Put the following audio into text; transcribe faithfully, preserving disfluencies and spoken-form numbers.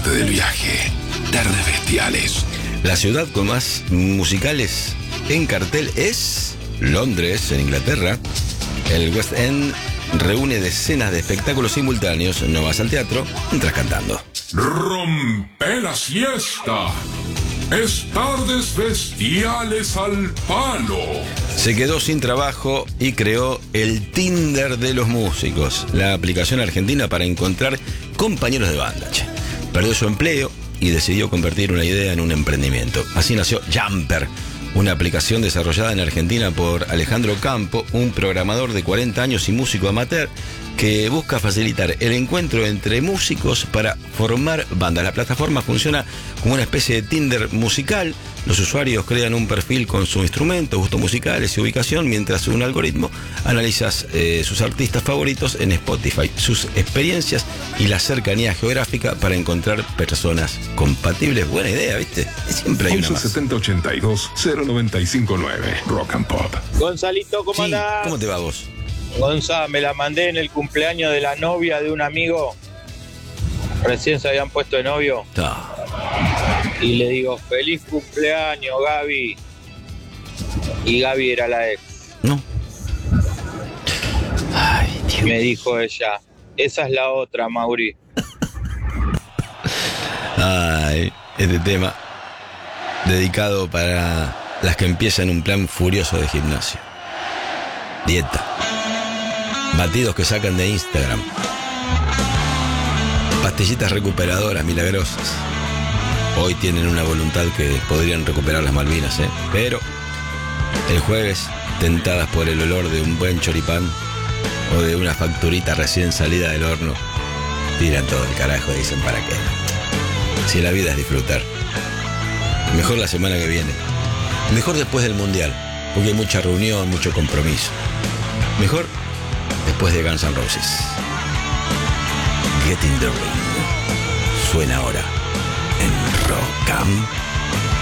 parte del viaje. Tardes Bestiales. La ciudad con más musicales en cartel es Londres, en Inglaterra. El West End reúne decenas de espectáculos simultáneos. No vas al teatro, entras cantando. Rompe la siesta. Es Tardes Bestiales al palo. Se quedó sin trabajo y creó el Tinder de los músicos, la aplicación argentina para encontrar compañeros de banda. Che. Perdió su empleo y decidió convertir una idea en un emprendimiento. Así nació Jumper, una aplicación desarrollada en Argentina por Alejandro Campo, un programador de cuarenta años y músico amateur que busca facilitar el encuentro entre músicos para formar bandas. La plataforma funciona como una especie de Tinder musical. Los usuarios crean un perfil con su instrumento, gustos musicales y ubicación, mientras un algoritmo analiza eh, sus artistas favoritos en Spotify, sus experiencias y la cercanía geográfica para encontrar personas compatibles. Buena idea, ¿viste? Siempre hay una más. setenta ochenta y dos cero noventa y cinco nueve Rock and Pop. Gonzalito, ¿cómo Sí, andás? ¿cómo te va vos? Gonza, me la mandé en el cumpleaños de la novia de un amigo. Recién se habían puesto de novio. Ah. Y le digo, feliz cumpleaños, Gaby. Y Gaby era la ex. No. Ay, Dios. Me dijo ella, esa es la otra, Mauri. Ay, este tema dedicado para las que empiezan un plan furioso de gimnasio. Dieta. Batidos que sacan de Instagram. Pastillitas recuperadoras milagrosas. Hoy tienen una voluntad que podrían recuperar las Malvinas, ¿eh? Pero el jueves, tentadas por el olor de un buen choripán o de una facturita recién salida del horno, tiran todo el carajo y dicen, ¿para qué? Si la vida es disfrutar. Mejor la semana que viene. Mejor después del Mundial, porque hay mucha reunión, mucho compromiso. Mejor después de Guns N' Roses. Get in the Ring. Suena ahora en Rock and